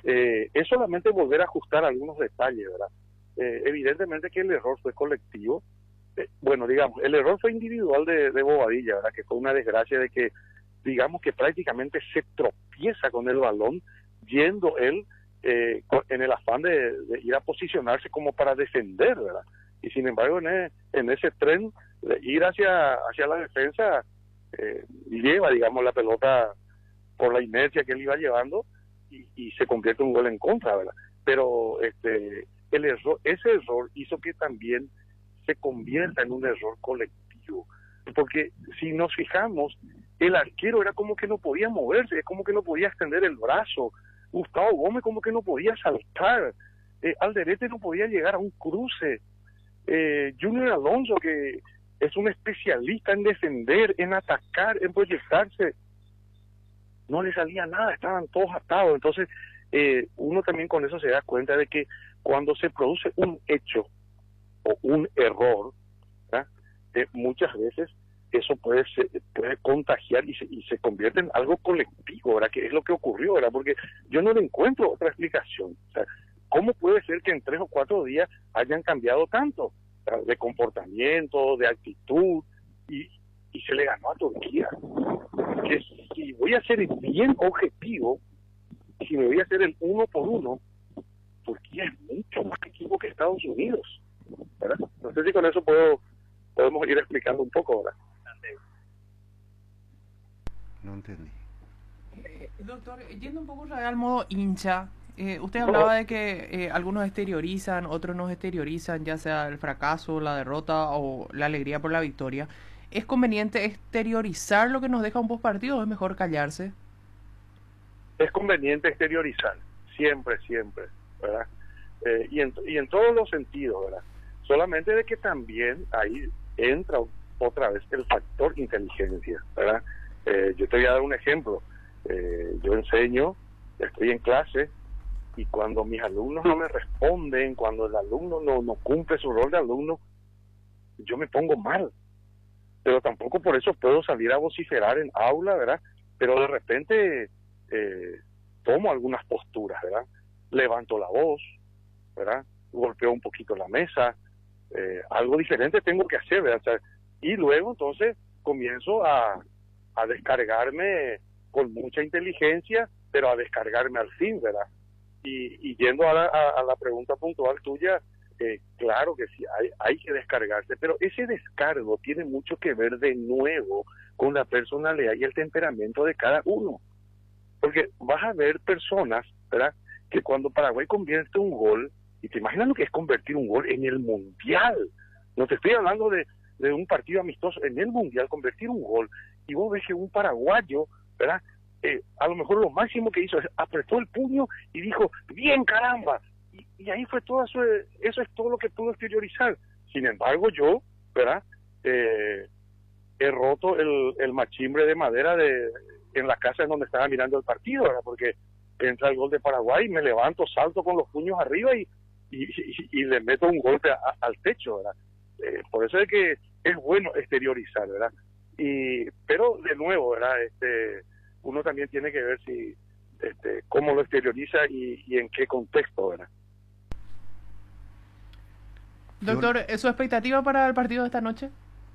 Es solamente volver a ajustar algunos detalles, ¿verdad? Evidentemente que el error fue colectivo. Bueno, digamos, el error fue individual de Bobadilla, ¿verdad? Que fue una desgracia de que, digamos que prácticamente se tropieza con el balón, yendo él en el afán de ir a posicionarse como para defender, ¿verdad? Y sin embargo, en ese tren de ir hacia la defensa, lleva, digamos, la pelota por la inercia que él iba llevando y se convierte en un gol en contra, ¿verdad? Pero ese error hizo que también se convierta en un error colectivo, porque si nos fijamos, el arquero era como que no podía moverse, es como que no podía extender el brazo, Gustavo Gómez como que no podía saltar, Alderete no podía llegar a un cruce, Junior Alonso, que es un especialista en defender, en atacar, en proyectarse, no le salía nada, estaban todos atados. Entonces uno también con eso se da cuenta de que cuando se produce un hecho o un error, muchas veces eso puede contagiar y se convierte en algo colectivo, ¿verdad? Que es lo que ocurrió, ¿verdad? Porque yo no le encuentro otra explicación. O sea, ¿cómo puede ser que en 3 o 4 días hayan cambiado tanto? De comportamiento, de actitud, y se le ganó a Turquía. Que si voy a ser bien objetivo, si me voy a hacer el 1 por 1, Turquía es mucho más equipo que Estados Unidos, ¿verdad? No sé si con eso podemos ir explicando un poco, ¿verdad? No entendí. Doctor, yendo un poco al modo hincha, usted hablaba de que algunos exteriorizan, otros no exteriorizan, ya sea el fracaso, la derrota o la alegría por la victoria. ¿Es conveniente exteriorizar lo que nos deja un postpartido o es mejor callarse? Es conveniente exteriorizar, siempre, ¿verdad? Y en todos los sentidos, ¿verdad? Solamente de que también ahí entra otra vez el factor inteligencia, ¿verdad? Yo te voy a dar un ejemplo. Yo enseño, estoy en clase, y cuando mis alumnos no me responden, cuando el alumno no cumple su rol de alumno, yo me pongo mal. Pero tampoco por eso puedo salir a vociferar en aula, ¿verdad? Pero de repente tomo algunas posturas, ¿verdad? Levanto la voz, ¿verdad? Golpeo un poquito la mesa, algo diferente tengo que hacer, ¿verdad? O sea, y luego entonces comienzo a descargarme con mucha inteligencia, pero a descargarme al fin, ¿verdad? Y yendo a la pregunta puntual tuya, claro que sí, hay que descargarse, pero ese descargo tiene mucho que ver de nuevo con la personalidad y el temperamento de cada uno. Porque vas a ver personas, ¿verdad?, que cuando Paraguay convierte un gol, y te imaginas lo que es convertir un gol en el Mundial, no te estoy hablando de un partido amistoso, en el Mundial, convertir un gol, y vos ves que un paraguayo, ¿verdad?, a lo mejor lo máximo que hizo es apretó el puño y dijo, bien caramba, y ahí fue todo eso es todo lo que pudo exteriorizar. Sin embargo, yo, ¿verdad?, he roto el machimbre de madera en la casa en donde estaba mirando el partido, ¿verdad?, porque entra el gol de Paraguay, me levanto, salto con los puños arriba y le meto un golpe al techo, ¿verdad? Por eso es que es bueno exteriorizar, ¿verdad? Pero de nuevo, ¿verdad?, uno también tiene que ver si cómo lo exterioriza y en qué contexto, ¿verdad? Doctor, ¿su expectativa para el partido de esta noche?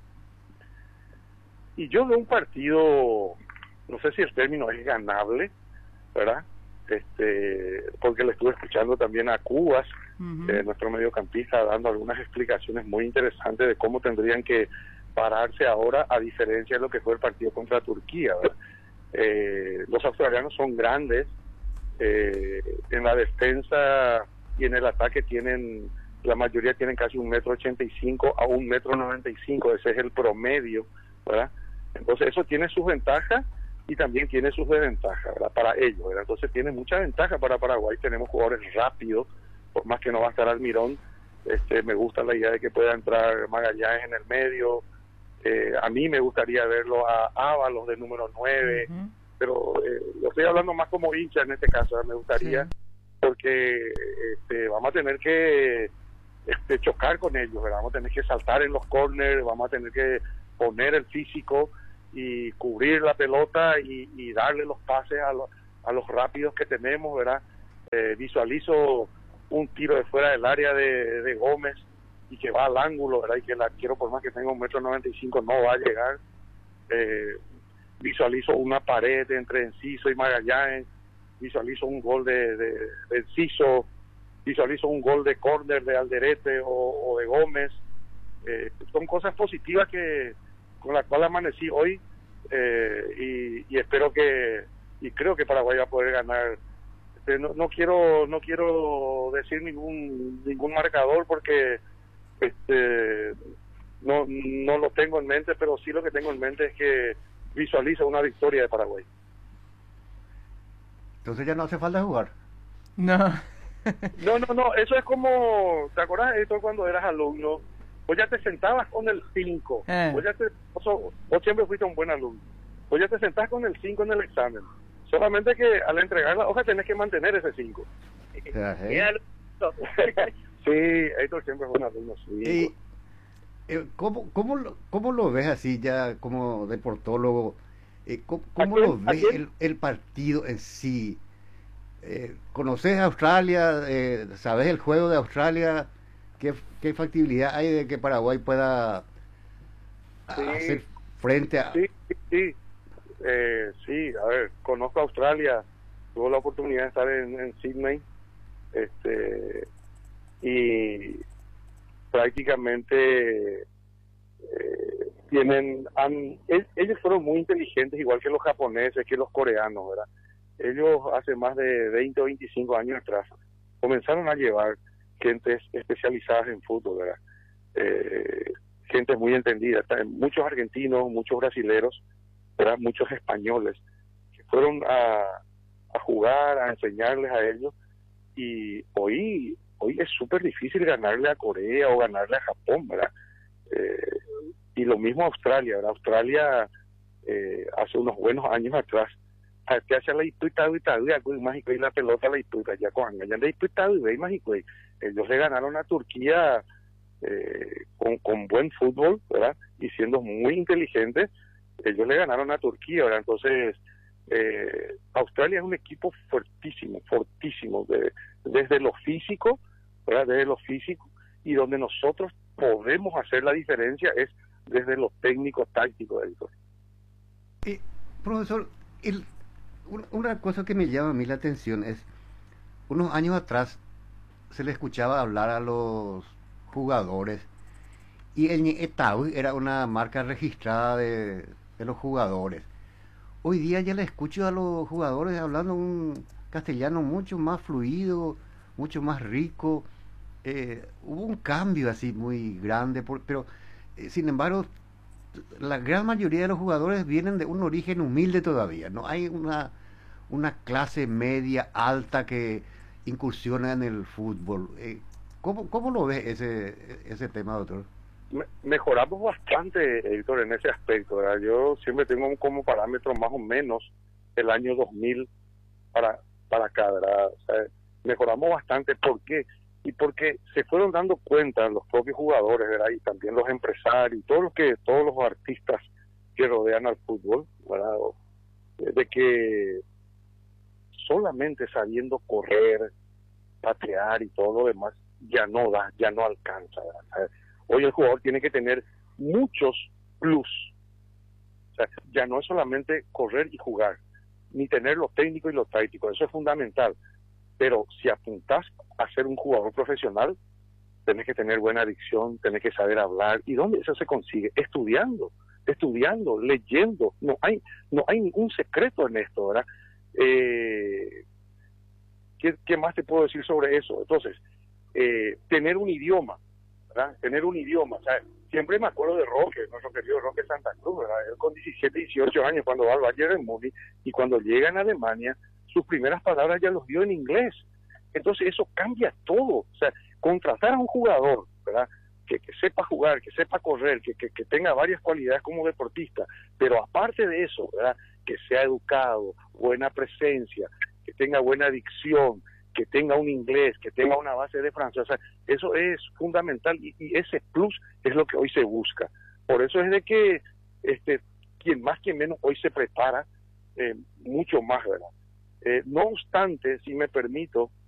Y yo veo un partido, no sé si el término es ganable, ¿verdad? Porque le estuve escuchando también a Cubas, nuestro mediocampista, dando algunas explicaciones muy interesantes de cómo tendrían que pararse ahora, a diferencia de lo que fue el partido contra Turquía, ¿verdad? Los australianos son grandes, en la defensa y en el ataque la mayoría tienen casi 1,85 m a 1,95 m, ese es el promedio, ¿verdad? Entonces eso tiene sus ventajas y también tiene sus desventajas, ¿verdad?, para ellos, ¿verdad? Entonces tiene mucha ventaja para Paraguay, tenemos jugadores rápidos, por más que no va a estar Almirón, me gusta la idea de que pueda entrar Magallanes en el medio, a mí me gustaría verlo a Ábalos de número 9, pero lo estoy hablando más como hincha en este caso, ¿verdad? Me gustaría, porque vamos a tener que chocar con ellos, ¿verdad? Vamos a tener que saltar en los corners, vamos a tener que poner el físico y cubrir la pelota y darle los pases a los rápidos que tenemos, ¿verdad? visualizo un tiro de fuera del área de Gómez y que va al ángulo, ¿verdad? Y que la quiero, por más que tenga 1,95 m, no va a llegar. Visualizo una pared entre Enciso y Magallanes, visualizo un gol de Enciso, visualizo un gol de córner de Alderete o de Gómez. Son cosas positivas con las cuales amanecí hoy, y espero y creo que Paraguay va a poder ganar. No quiero decir ningún marcador porque no lo tengo en mente, pero sí lo que tengo en mente es que visualizo una victoria de Paraguay. Entonces ya no hace falta jugar. No. No, eso es como, ¿te acuerdas de esto cuando eras alumno? Vos ya te sentabas con el 5, vos siempre fuiste un buen alumno, vos ya te sentás con el 5 en el examen, solamente que al entregar la hoja tenés que mantener ese 5. Sí, Héctor siempre es buen alumno. Sí. ¿Cómo lo ves así ya como deportólogo? ¿Cómo lo ves el partido en sí? ¿Conoces Australia? ¿Sabes el juego de Australia? ¿Qué factibilidad hay de que Paraguay pueda hacer frente a...? Sí, a ver, conozco a Australia, tuve la oportunidad de estar en Sydney, y prácticamente ellos fueron muy inteligentes, igual que los japoneses, que los coreanos, ¿verdad? Ellos hace más de 20 o 25 años atrás comenzaron a llevar gentes especializadas en fútbol, ¿verdad? Gente muy entendida, muchos argentinos, muchos brasileros, ¿verdad? Muchos españoles que fueron a jugar, a enseñarles a ellos, y hoy es súper difícil ganarle a Corea o ganarle a Japón, ¿verdad? Y lo mismo a Australia, ¿verdad? Australia hace unos buenos años atrás que hace la disputa y la pelota la disputa ya con la disputa y ellos le ganaron a Turquía con buen fútbol, ¿verdad? Y siendo muy inteligentes, ellos le ganaron a Turquía, ¿verdad? Entonces Australia es un equipo fortísimo desde lo físico, ¿verdad? Desde lo físico, y donde nosotros podemos hacer la diferencia es desde lo técnico táctico, Héctor. Profesor, una cosa que me llama a mí la atención es, unos años atrás se le escuchaba hablar a los jugadores y el Etaú era una marca registrada de los jugadores. Hoy día ya le escucho a los jugadores hablando un castellano mucho más fluido, mucho más rico. Hubo un cambio así muy grande, pero sin embargo la gran mayoría de los jugadores vienen de un origen humilde todavía. No hay una clase media alta que incursiona en el fútbol. ¿Cómo lo ves ese tema, doctor? Mejoramos bastante, Héctor, en ese aspecto, ¿verdad? Yo siempre tengo como parámetro más o menos el año 2000 para acá, ¿verdad? O sea, mejoramos bastante. ¿Por qué? Y porque se fueron dando cuenta los propios jugadores, ¿verdad? Y también los empresarios, todos los artistas que rodean al fútbol, ¿verdad? De que solamente sabiendo correr, patear y todo lo demás ya no alcanza, ¿verdad? Hoy el jugador tiene que tener muchos plus. O sea, ya no es solamente correr y jugar, ni tener lo técnico y lo táctico, eso es fundamental. Pero si apuntás a ser un jugador profesional, tenés que tener buena dicción, tenés que saber hablar. ¿Y dónde eso se consigue? Estudiando, leyendo. No hay ningún secreto en esto, ¿verdad? ¿Qué más te puedo decir sobre eso? Entonces, tener un idioma, ¿verdad? Tener un idioma. O sea, siempre me acuerdo de Roque, nuestro querido Roque Santa Cruz, ¿verdad? Él con 17, 18 años, cuando va al Bayern de Múnich, y cuando llega en Alemania, sus primeras palabras ya los dio en inglés. Entonces eso cambia todo. O sea, contratar a un jugador, ¿verdad? Que sepa jugar, que sepa correr, que tenga varias cualidades como deportista, pero aparte de eso, ¿verdad? Que sea educado, buena presencia, que tenga buena dicción, que tenga un inglés, que tenga una base de francés. O sea, eso es fundamental, y ese plus es lo que hoy se busca. Por eso es de que quien más, quien menos hoy se prepara mucho más, ¿verdad? No obstante, si me permito,